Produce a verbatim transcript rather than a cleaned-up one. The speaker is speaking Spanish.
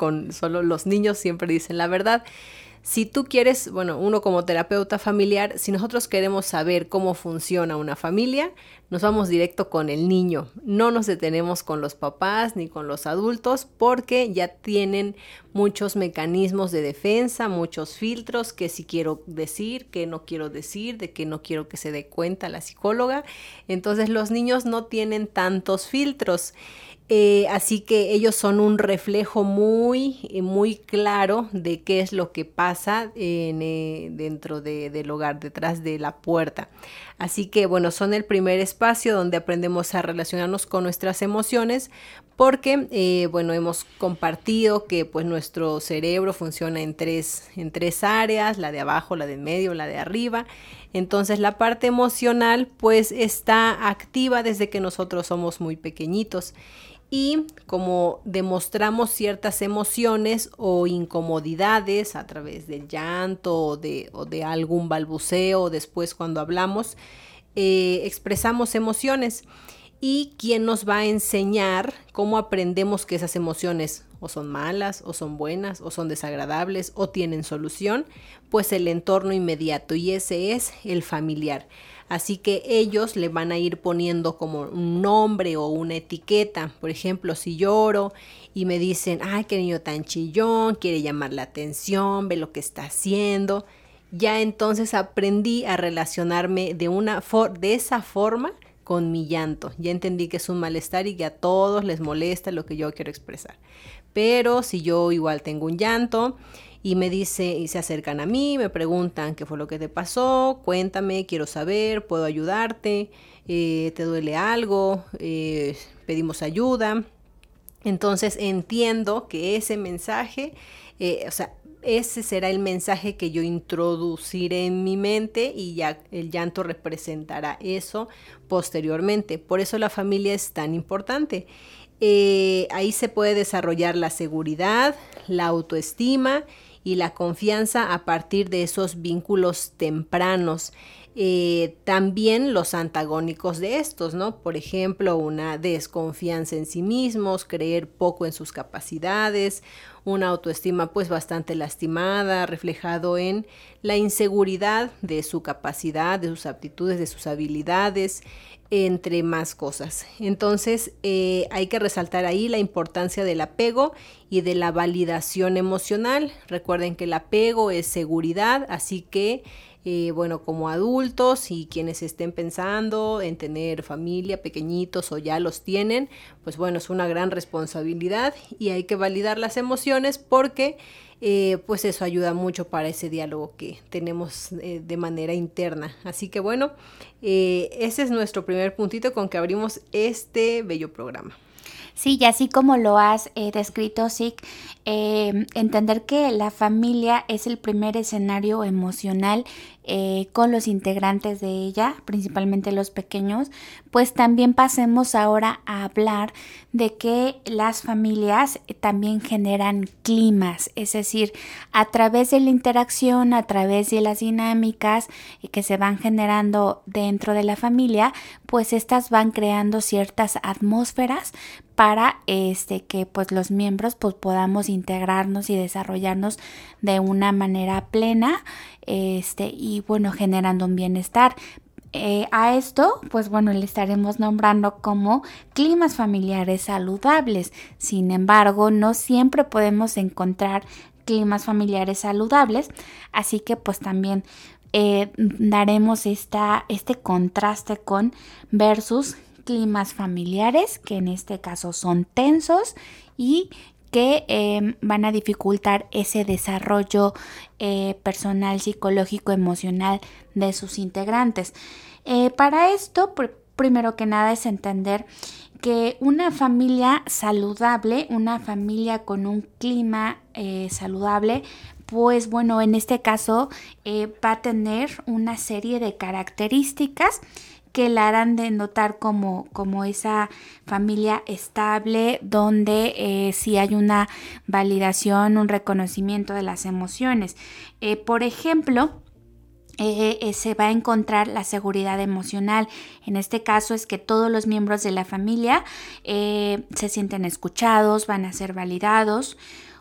con solo los niños siempre dicen la verdad. Si tú quieres, bueno, uno como terapeuta familiar, si nosotros queremos saber cómo funciona una familia, nos vamos directo con el niño. No nos detenemos con los papás ni con los adultos porque ya tienen muchos mecanismos de defensa, muchos filtros, que si quiero decir, que no quiero decir, de que no quiero que se dé cuenta la psicóloga. Entonces los niños no tienen tantos filtros. Eh, así que ellos son un reflejo muy, muy claro de qué es lo que pasa en, eh, dentro de, del hogar, detrás de la puerta. Así que bueno, son el primer espacio donde aprendemos a relacionarnos con nuestras emociones porque, eh, bueno, hemos compartido que pues nuestro cerebro funciona en tres, en tres áreas, la de abajo, la de en medio, la de arriba. Entonces la parte emocional pues está activa desde que nosotros somos muy pequeñitos. Y como demostramos ciertas emociones o incomodidades a través del llanto o de, o de algún balbuceo, después cuando hablamos, eh, expresamos emociones. ¿Y quién nos va a enseñar cómo aprendemos que esas emociones o son malas, o son buenas, o son desagradables, o tienen solución? Pues el entorno inmediato, y ese es el familiar. Así que ellos le van a ir poniendo como un nombre o una etiqueta. Por ejemplo, si lloro y me dicen, ay, qué niño tan chillón, quiere llamar la atención, ve lo que está haciendo. Ya entonces aprendí a relacionarme de, una for- de esa forma con mi llanto. Ya entendí que es un malestar y que a todos les molesta lo que yo quiero expresar. Pero si yo igual tengo un llanto y me dice y se acercan a mí, me preguntan qué fue lo que te pasó, cuéntame, quiero saber, puedo ayudarte, eh, te duele algo, eh, pedimos ayuda. Entonces entiendo que ese mensaje, eh, o sea, ese será el mensaje que yo introduciré en mi mente y ya el llanto representará eso posteriormente. Por eso la familia es tan importante. Eh, ahí se puede desarrollar la seguridad, la autoestima y la confianza a partir de esos vínculos tempranos. Eh, también los antagónicos de estos, ¿no? Por ejemplo, una desconfianza en sí mismos, creer poco en sus capacidades, una autoestima pues bastante lastimada, reflejado en la inseguridad de su capacidad, de sus aptitudes, de sus habilidades, entre más cosas. Entonces eh, hay que resaltar ahí la importancia del apego y de la validación emocional. Recuerden que el apego es seguridad, así que Eh, bueno, como adultos y quienes estén pensando en tener familia, pequeñitos o ya los tienen, pues bueno, es una gran responsabilidad y hay que validar las emociones porque eh, pues eso ayuda mucho para ese diálogo que tenemos eh, de manera interna. Así que bueno, eh, ese es nuestro primer puntito con que abrimos este bello programa. Sí, y así como lo has eh, descrito, Sig, eh, entender que la familia es el primer escenario emocional eh, con los integrantes de ella, principalmente los pequeños, pues también pasemos ahora a hablar de que las familias también generan climas, es decir, a través de la interacción, a través de las dinámicas que se van generando dentro de la familia, pues estas van creando ciertas atmósferas para este que pues los miembros pues podamos integrarnos y desarrollarnos de una manera plena este y bueno generando un bienestar. Eh, a esto, pues bueno, le estaremos nombrando como climas familiares saludables. Sin embargo, no siempre podemos encontrar climas familiares saludables, así que pues también eh, daremos esta, este contraste con versus climas familiares, que en este caso son tensos y que eh, van a dificultar ese desarrollo eh, personal, psicológico, emocional de sus integrantes. Eh, para esto, pr- primero que nada es entender que una familia saludable, una familia con un clima eh, saludable, pues bueno, en este caso eh, va a tener una serie de características que la harán de notar como, como esa familia estable donde eh, sí hay una validación, un reconocimiento de las emociones. Eh, por ejemplo, Eh, eh, se va a encontrar la seguridad emocional. En este caso es que todos los miembros de la familia eh, se sienten escuchados, van a ser validados.